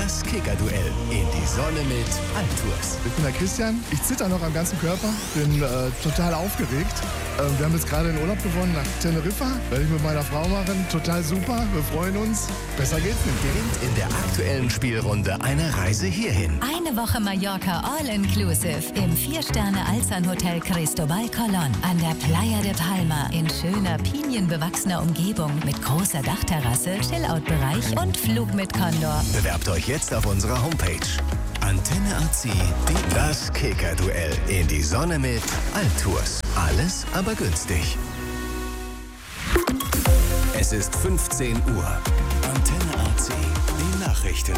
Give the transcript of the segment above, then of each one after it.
Das Kicker-Duell in die Sonne mit Altours. Ich bin der Christian, ich zitter noch am ganzen Körper, bin total aufgeregt. Wir haben jetzt gerade den Urlaub gewonnen nach Teneriffa, werde ich mit meiner Frau machen, total super, wir freuen uns, besser geht's nicht. Gewinnt in der aktuellen Spielrunde eine Reise hierhin. Eine Woche Mallorca All-Inclusive im 4-Sterne-Alzan-Hotel Cristobal Colón an der Playa de Palma in schöner, pinienbewachsener Umgebung mit großer Dachterrasse, Chillout-Bereich und Flug mit Condor. Bewerbt euch jetzt auf unserer Homepage. Antenne AC, das Kicker-Duell in die Sonne mit Altours. Alles aber günstig. Es ist 15 Uhr. Antenne AC, die Nachrichten.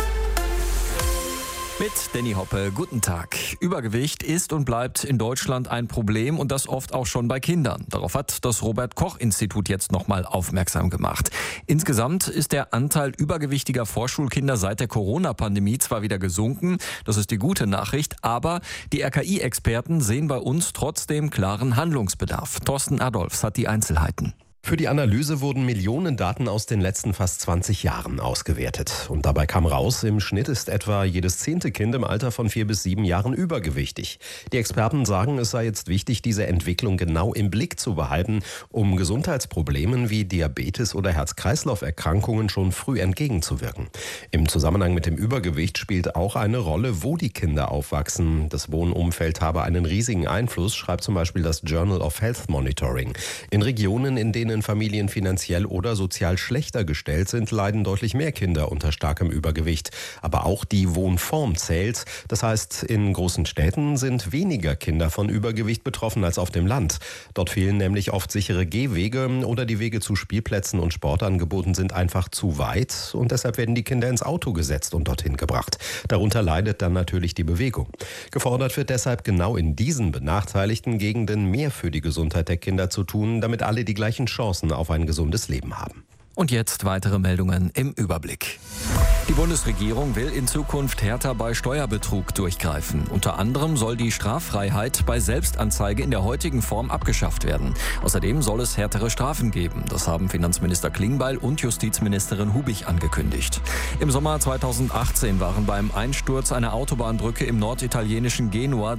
Mit Danny Hoppe, guten Tag. Übergewicht ist und bleibt in Deutschland ein Problem und das oft auch schon bei Kindern. Darauf hat das Robert-Koch-Institut jetzt nochmal aufmerksam gemacht. Insgesamt ist der Anteil übergewichtiger Vorschulkinder seit der Corona-Pandemie zwar wieder gesunken, das ist die gute Nachricht, aber die RKI-Experten sehen bei uns trotzdem klaren Handlungsbedarf. Thorsten Adolphs hat die Einzelheiten. Für die Analyse wurden Millionen Daten aus den letzten fast 20 Jahren ausgewertet. Und dabei kam raus, im Schnitt ist etwa jedes 10. Kind im Alter von 4 bis 7 Jahren übergewichtig. Die Experten sagen, es sei jetzt wichtig, diese Entwicklung genau im Blick zu behalten, um Gesundheitsproblemen wie Diabetes oder Herz-Kreislauf-Erkrankungen schon früh entgegenzuwirken. Im Zusammenhang mit dem Übergewicht spielt auch eine Rolle, wo die Kinder aufwachsen. Das Wohnumfeld habe einen riesigen Einfluss, schreibt zum Beispiel das Journal of Health Monitoring. In Regionen, in denen Familien finanziell oder sozial schlechter gestellt sind, leiden deutlich mehr Kinder unter starkem Übergewicht. Aber auch die Wohnform zählt. Das heißt, in großen Städten sind weniger Kinder von Übergewicht betroffen als auf dem Land. Dort fehlen nämlich oft sichere Gehwege oder die Wege zu Spielplätzen und Sportangeboten sind einfach zu weit und deshalb werden die Kinder ins Auto gesetzt und dorthin gebracht. Darunter leidet dann natürlich die Bewegung. Gefordert wird deshalb genau in diesen benachteiligten Gegenden mehr für die Gesundheit der Kinder zu tun, damit alle die gleichen Chancen auf ein gesundes Leben haben. Und jetzt weitere Meldungen im Überblick. Die Bundesregierung will in Zukunft härter bei Steuerbetrug durchgreifen. Unter anderem soll die Straffreiheit bei Selbstanzeige in der heutigen Form abgeschafft werden. Außerdem soll es härtere Strafen geben. Das haben Finanzminister Klingbeil und Justizministerin Hubig angekündigt. Im Sommer 2018 waren beim Einsturz einer Autobahnbrücke im norditalienischen Genua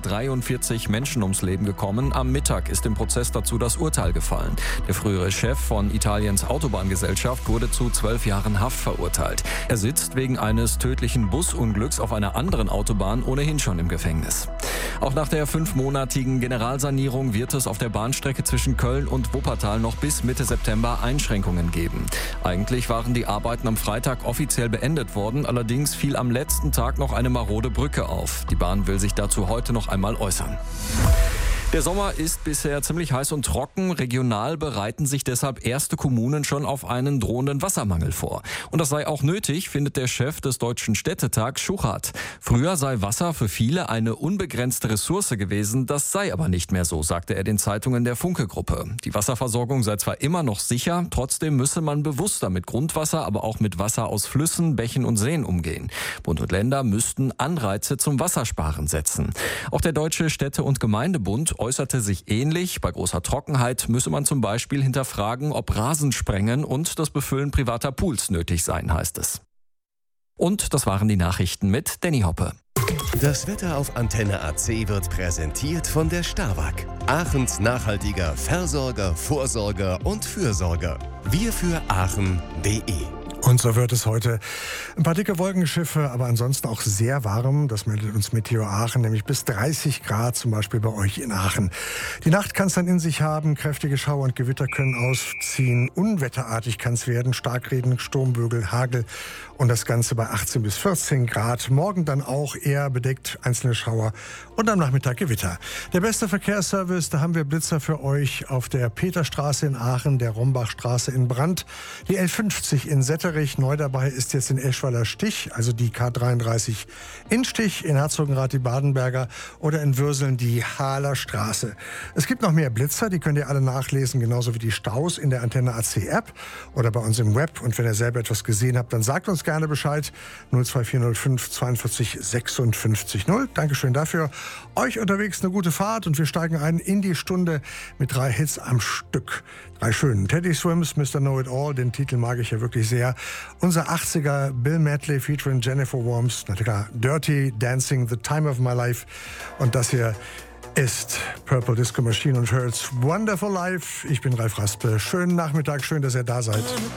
43 Menschen ums Leben gekommen. Am Mittag ist im Prozess dazu das Urteil gefallen. Der frühere Chef von Italiens Autobahngesellschaft wurde zu 12 Jahren Haft verurteilt. Er sitzt wegen eines tödlichen Busunglücks auf einer anderen Autobahn ohnehin schon im Gefängnis. Auch nach der 5-monatigen Generalsanierung wird es auf der Bahnstrecke zwischen Köln und Wuppertal noch bis Mitte September Einschränkungen geben. Eigentlich waren die Arbeiten am Freitag offiziell beendet worden, allerdings fiel am letzten Tag noch eine marode Brücke auf. Die Bahn will sich dazu heute noch einmal äußern. Der Sommer ist bisher ziemlich heiß und trocken. Regional bereiten sich deshalb erste Kommunen schon auf einen drohenden Wassermangel vor. Und das sei auch nötig, findet der Chef des Deutschen Städtetags Schuchart. Früher sei Wasser für viele eine unbegrenzte Ressource gewesen. Das sei aber nicht mehr so, sagte er den Zeitungen der Funke-Gruppe. Die Wasserversorgung sei zwar immer noch sicher, trotzdem müsse man bewusster mit Grundwasser, aber auch mit Wasser aus Flüssen, Bächen und Seen umgehen. Bund und Länder müssten Anreize zum Wassersparen setzen. Auch der Deutsche Städte- und Gemeindebund äußerte sich ähnlich. Bei großer Trockenheit müsse man zum Beispiel hinterfragen, ob Rasensprengen und das Befüllen privater Pools nötig seien, heißt es. Und das waren die Nachrichten mit Danny Hoppe. Das Wetter auf Antenne AC wird präsentiert von der Starwag. Aachens nachhaltiger Versorger, Vorsorger und Fürsorger. Wir für Aachen.de. Und so wird es heute. Ein paar dicke Wolkenschiffe, aber ansonsten auch sehr warm. Das meldet uns Meteo Aachen, nämlich bis 30 Grad zum Beispiel bei euch in Aachen. Die Nacht kann es dann in sich haben. Kräftige Schauer und Gewitter können ausziehen. Unwetterartig kann es werden. Starkregen, Sturmbögel, Hagel und das Ganze bei 18 bis 14 Grad. Morgen dann auch eher bedeckt, einzelne Schauer und am Nachmittag Gewitter. Der beste Verkehrsservice, da haben wir Blitzer für euch auf der Peterstraße in Aachen, der Rombachstraße in Brandt, die L50 in Setterich. Neu dabei ist jetzt in Eschweiler Stich, also die K33 in Stich, in Herzogenrath die Badenberger oder in Würseln die Haaler Straße. Es gibt noch mehr Blitzer, die könnt ihr alle nachlesen, genauso wie die Staus in der Antenne AC App oder bei uns im Web. Und wenn ihr selber etwas gesehen habt, dann sagt uns gerne Bescheid. 02405 42 56 0. Dankeschön dafür. Euch unterwegs eine gute Fahrt und wir steigen ein in die Stunde mit 3 Hits am Stück. 3 schönen. Teddy Swims, Mr. Know It All, den Titel mag ich ja wirklich sehr. unser 80er Bill Medley featuring Jennifer Warnes, na klar, Dirty Dancing, The Time of My Life. Und das hier ist Purple Disco Machine und Hurts Wonderful Life. Ich bin Ralf Raspe. Schönen Nachmittag, schön, dass ihr da seid.